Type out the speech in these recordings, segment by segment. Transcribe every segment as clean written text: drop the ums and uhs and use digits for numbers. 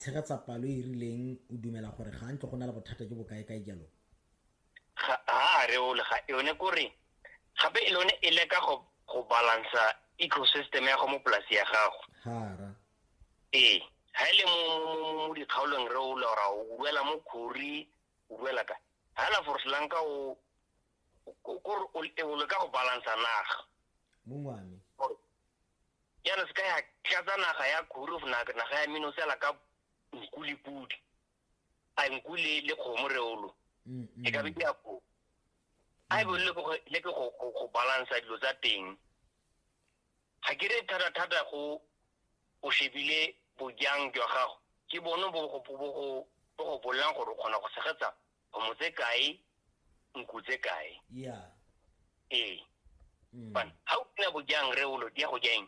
tshegetsa palo e rileng o dumela gore ga ntse go na le bothata jo bo kae jalo ha reolo ga yone kore gape e lone e leka go balansa ecosystem ya go mo polasi ya gago hara ha ile mo dikgaolong reolo ra o buela mo khori o buela ka ha la for slanka o le ka go balansa naga mongwane yana se ka ya tlatsa naga ya khori of naga ya mino sela ka nkulipudi a nkule le kgomo reolo e ka be ya go ai bo le go balansa dilo tsa teng ga ke re thata go shebile bojang jwa gago ke bono bo go bolang gore o kgona go segetsa go motse kae nkutse kae ban ha o tsena bojang reolo dia go jeng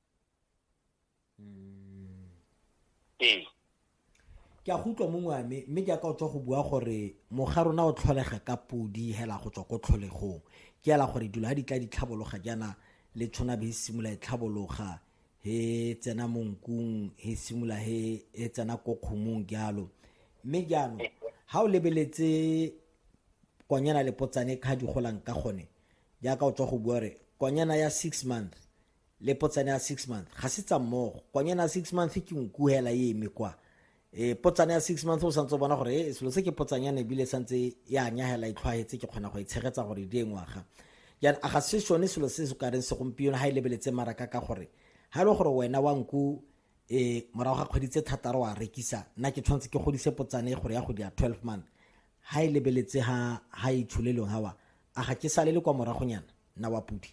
ke a go tlwa mongwane mme jaaka o tswa go bua gore moga rona o tlholega ka podi hela go tswa go tlholegong ke ela gore dilo ha di tla di tlhabologa jana le tshwana be simula e tlhabologa he tsena monkung he simula he e tsena ko khumong jalo mme jano ha o lebeletse konyana le potsane ka di golang ka gone jaaka o tswa go bua re konyana ya 6 months le potsane ya 6 months ga se tsa mmogo konyana 6 months ke nkuhela ye mekwa potsane ya 6 months o santse bona gore selo se ke potsanyana e bile santse ya nyahela e tlhwaetse ke kgona go itshegetsa gore di engwaga ya a ga se sone selo se se ka reng se gompieno ha ile beletse maraka ka gore ha le gore wena wa nku morago ga kgwedi tse thataro wa rekisa nna ke tshwantse ke godise potsane gore ya go di 12 month ha ile beletse ha e tshulelong hawa a ga ke sale le kwa moragonyana na wa pudi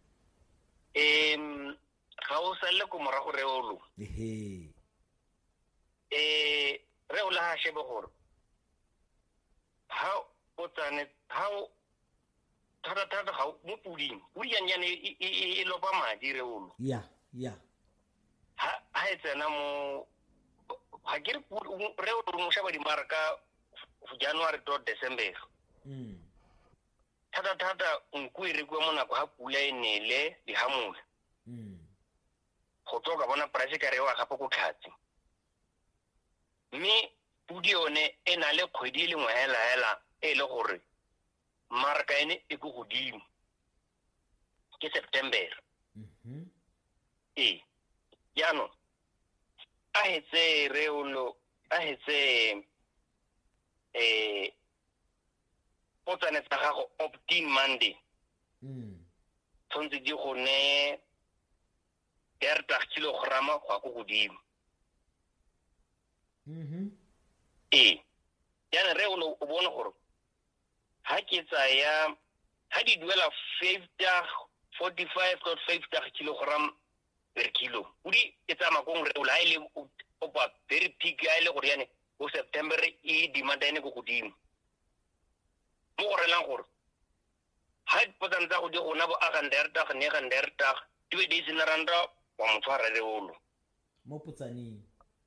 ga o sale ko morago reolo reolo ha shebe gore ha o tsane ha o thata ga mo puding pudi nyane e lopa madi reolo ha e tsena mo ha ke re reolo mo shaba di marka January to December thata nku e rekwa mo nako ha pula e nele di hamula go tloka bona price ka re wa gape go tlhatsi mme pudi yone e na le kgwedi le ngwahela e le gore marka ene e go godimo ke September yano a hetse reolo a hetse potsane tsa gago opt-in Monday tshwanetse di go ne 30 kilograma go go godimo yana reolo o bona gore ha ke tsaya ha di duela 45.5 kilogram per kilo udi e tsama go reolo ha ile o ba very peak ya ile gore yane go September e demand ene go godimo mo gore lang gore ha potsane tsa go di gona bo agandertag ne gandertag dibe di sinaranda wa motshwara reolo mo potsaneng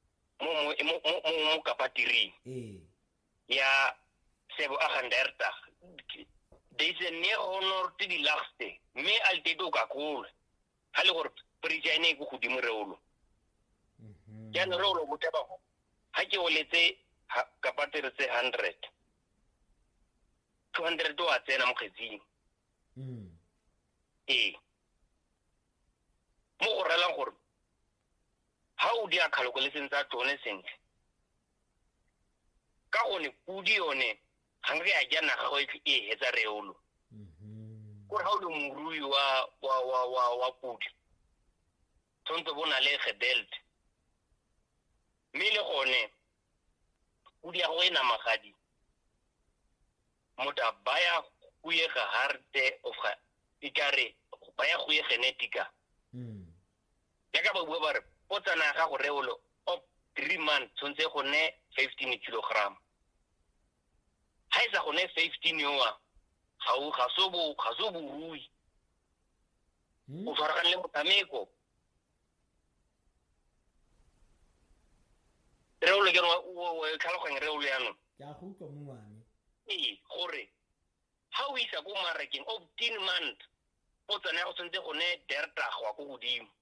mo kapatiri ya sebo agandertag deze ne honor ti di lagste me altedo ka kole ha le gore prijane go godimo reolo ya no reolo go teba go ha ke oletse kapatiri tse 100 200 do a tsena mo khetsing mo go relang gore ha o di a calculation tsa tsone sentle ka gone pudi yone ga re a jana ga go e hetsa reolo gore ha o le morui wa pudi tshwanetse bona le gebelt mme le gone pudi ya go ena magadi mota baya go ye ga harte of ga ikare baya go ye genetica ya ka ba bua ba re potsana ga go reolo of 3 months tshwanetse go ne 15 kilogram ha isa go ne 15 yoa ga so borui o tshwaragane le motameko reolo ke o tlhaloganya reolo yano ke a go utlwa mongwane gore ha o isa go marekeng of 10 months potsana go tshwanetse go ne derta go go godimo